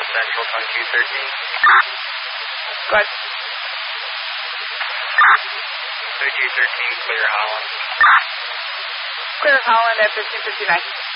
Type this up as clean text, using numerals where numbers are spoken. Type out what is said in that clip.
Central 2213. Go ahead. 2213, clear Holland. Clear Holland at 1559.